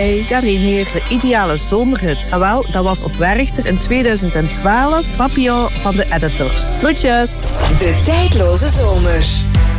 Hey, Karin hier. De ideale zomerhut. Wel, dat was op Werchter in 2012. Fabio van de Editors. Groetjes. De tijdloze zomer.